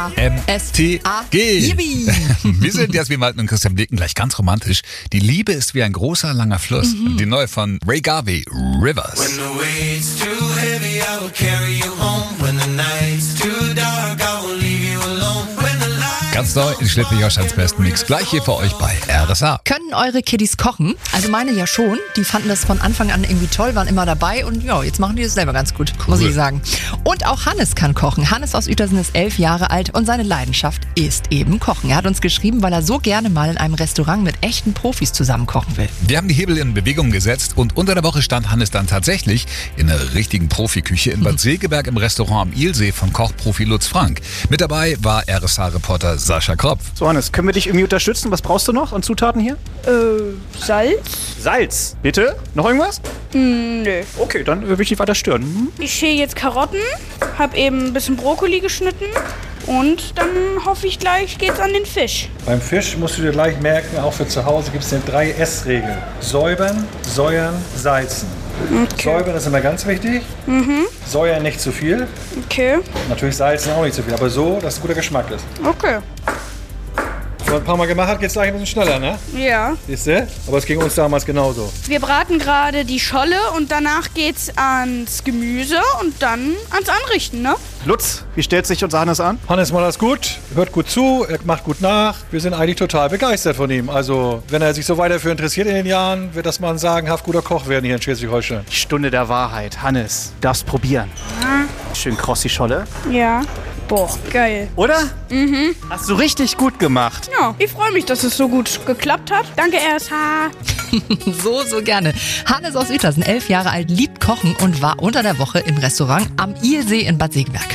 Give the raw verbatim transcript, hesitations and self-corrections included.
M S T G. Yippie. Wir sind Jasmin Walten und Christian Blicken, gleich ganz romantisch. Die Liebe ist wie ein großer, langer Fluss. Mhm. Die neue von Ray Garvey, Rivers. When the weight's too heavy, I will carry you home. When the night's too dark, I will leave you alone. When the light Ganz neu in Schleswig-Holsteins besten Mix. Gleich hier für euch bei R S A. Können eure Kiddies kochen? Also meine ja schon. Die fanden das von Anfang an irgendwie toll, waren immer dabei und ja, jetzt machen die das selber ganz gut, Cool. muss ich sagen. Und auch Hannes kann kochen. Hannes aus Uetersen ist elf Jahre alt und seine Leidenschaft ist eben Kochen. Er hat uns geschrieben, weil er so gerne mal in einem Restaurant mit echten Profis zusammen kochen will. Wir haben die Hebel in Bewegung gesetzt und unter der Woche stand Hannes dann tatsächlich in einer richtigen Profiküche in Bad Segeberg im Restaurant am Ilsee von Kochprofi Lutz Frank. Mit dabei war R S A-Reporter Sascha Kropf. So Hannes, können wir dich irgendwie unterstützen? Was brauchst du noch an Zutaten hier? Äh, Salz? Salz. Bitte? Noch irgendwas? Mm, nö. Okay, dann will ich dich weiter stören. Hm? Ich schäle jetzt Karotten, hab eben ein bisschen Brokkoli geschnitten und dann hoffe ich gleich geht's an den Fisch. Beim Fisch musst du dir gleich merken, auch für zu Hause gibt es eine drei S Regel. Säubern, säuern, salzen. Okay. Säubern ist immer ganz wichtig. Mhm. Säuern nicht zu viel. Okay. Natürlich salzen auch nicht zu viel, aber so, dass es ein guter Geschmack ist. Okay. Wenn man ein paar Mal gemacht hat, geht es gleich ein bisschen schneller, ne? Ja. Siehst du? Aber es ging uns damals genauso. Wir braten gerade die Scholle und danach geht's ans Gemüse und dann ans Anrichten, ne? Lutz, wie stellt sich unser Hannes an? Hannes macht das gut, hört gut zu, er macht gut nach. Wir sind eigentlich total begeistert von ihm. Also, wenn er sich so weiter dafür interessiert in den Jahren, wird das mal ein sagenhaft guter Koch werden hier in Schleswig-Holstein. Die Stunde der Wahrheit. Hannes, darfst probieren. Schön kross die Scholle. Ja. Boah, geil. Oder? Mhm. Hast du richtig gut gemacht. Ja, ich freue mich, dass es so gut geklappt hat. Danke, R S H. So, so gerne. Hannes aus Uetersen, elf Jahre alt, liebt Kochen und war unter der Woche im Restaurant am Ilsee in Bad Segeberg.